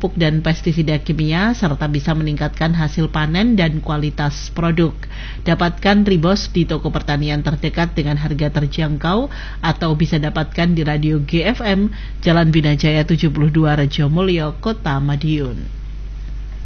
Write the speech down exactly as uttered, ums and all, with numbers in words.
pupuk dan pestisida kimia, serta bisa meningkatkan hasil panen dan kualitas produk. Dapatkan Ribos di toko pertanian terdekat dengan harga terjangkau atau bisa dapatkan di Radio G F M, Jalan Binajaya tujuh puluh dua Rejomulyo, Kota Madiun.